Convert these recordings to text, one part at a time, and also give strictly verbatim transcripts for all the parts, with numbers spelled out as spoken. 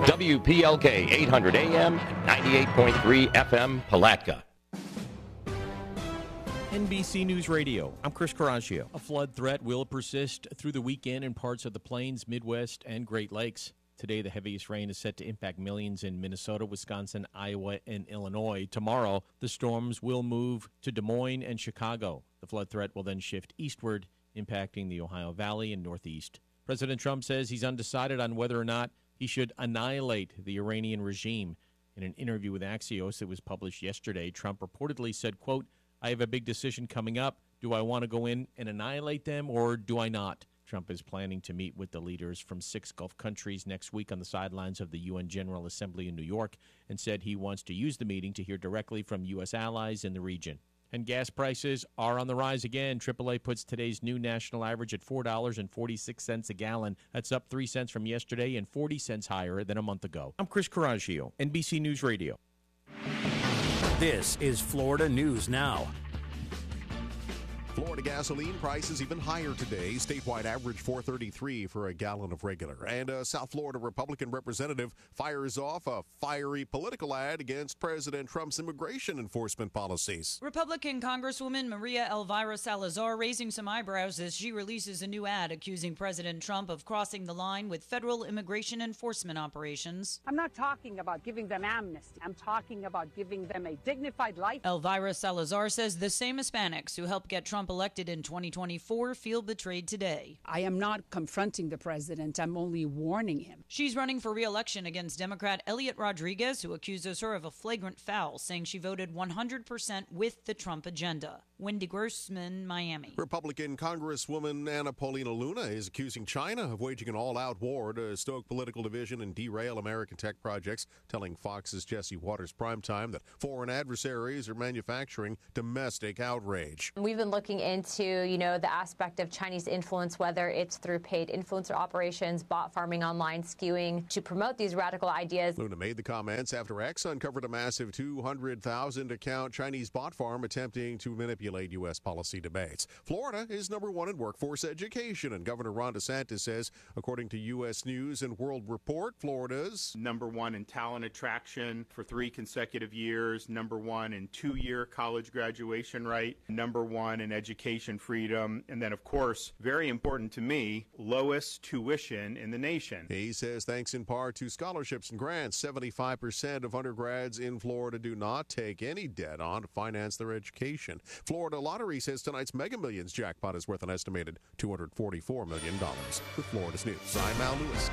W P L K eight hundred A M and ninety-eight point three F M Palatka. N B C News Radio, I'm Chris Caraccio. A flood threat will persist through the weekend in parts of the Plains, Midwest, and Great Lakes. Today, the heaviest rain is set to impact millions in Minnesota, Wisconsin, Iowa, and Illinois. Tomorrow, the storms will move to Des Moines and Chicago. The flood threat will then shift eastward, impacting the Ohio Valley and Northeast. President Trump says he's undecided on whether or not he should annihilate the Iranian regime. In an interview with Axios that was published yesterday, Trump reportedly said, quote, I have a big decision coming up. Do I want to go in and annihilate them or do I not? Trump is planning to meet with the leaders from six Gulf countries next week on the sidelines of the U N General Assembly in New York and said he wants to use the meeting to hear directly from U S allies in the region. And gas prices are on the rise again. triple A puts today's new national average at four dollars and forty-six cents a gallon. That's up three cents from yesterday and forty cents higher than a month ago. I'm Chris Caraccio, N B C News Radio. This is Florida News Now. Florida gasoline prices even higher today. Statewide average four thirty-three for a gallon of regular. And a South Florida Republican representative fires off a fiery political ad against President Trump's immigration enforcement policies. Republican Congresswoman Maria Elvira Salazar raising some eyebrows as she releases a new ad accusing President Trump of crossing the line with federal immigration enforcement operations. I'm not talking about giving them amnesty. I'm talking about giving them a dignified life. Elvira Salazar says the same Hispanics who helped get Trump elected in twenty twenty-four feel betrayed today. I am not confronting the president. I'm only warning him. She's running for re-election against Democrat Elliot Rodriguez, who accuses her of a flagrant foul, saying she voted one hundred percent with the Trump agenda. Wendy Grossman, Miami. Republican Congresswoman Anna Paulina Luna is accusing China of waging an all-out war to stoke political division and derail American tech projects, telling Fox's Jesse Waters Primetime that foreign adversaries are manufacturing domestic outrage. We've been looking into, you know, the aspect of Chinese influence, whether it's through paid influencer operations, bot farming, online skewing, to promote these radical ideas. Luna made the comments after X uncovered a massive two hundred thousand account Chinese bot farm attempting to manipulate U S policy debates. Florida is number one in workforce education, and Governor Ron DeSantis says, according to U S News and World Report, Florida's number one in talent attraction for three consecutive years, number one in two-year college graduation rate, number one in education freedom, and then, of course, very important to me, lowest tuition in the nation. He says thanks in part to scholarships and grants, seventy-five percent of undergrads in Florida do not take any debt on to finance their education. Florida Lottery says tonight's Mega Millions jackpot is worth an estimated two hundred forty-four million dollars. With Florida's News, I'm Al Lewis.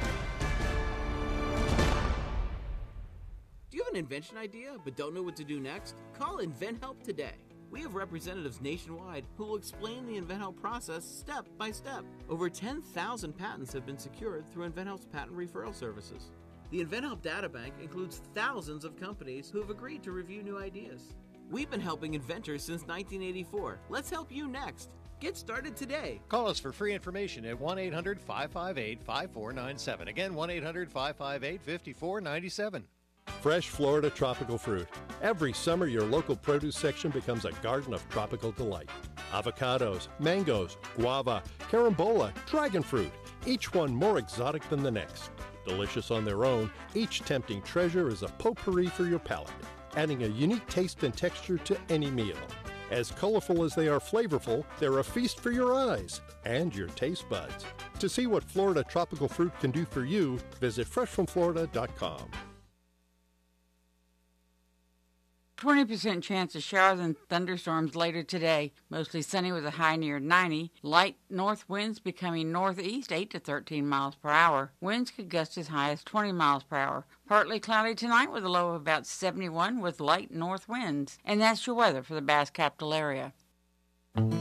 Do you have an invention idea but don't know what to do next? Call InventHelp today. We have representatives nationwide who will explain the InventHelp process step by step. Over ten thousand patents have been secured through InventHelp's patent referral services. The InventHelp Databank includes thousands of companies who have agreed to review new ideas. We've been helping inventors since nineteen eighty-four. Let's help you next. Get started today. Call us for free information at one eight hundred five five eight five four nine seven. Again, one eight hundred five five eight five four nine seven. Fresh Florida tropical fruit. Every summer, your local produce section becomes a garden of tropical delight. Avocados, mangoes, guava, carambola, dragon fruit, each one more exotic than the next. Delicious on their own, each tempting treasure is a potpourri for your palate, adding a unique taste and texture to any meal. As colorful as they are flavorful, they're a feast for your eyes and your taste buds. To see what Florida tropical fruit can do for you, visit fresh from florida dot com. twenty percent chance of showers and thunderstorms later today. Mostly sunny with a high near ninety. Light north winds becoming northeast eight to thirteen miles per hour. Winds could gust as high as twenty miles per hour. Partly cloudy tonight with a low of about seventy-one with light north winds. And that's your weather for the Bass Capital area.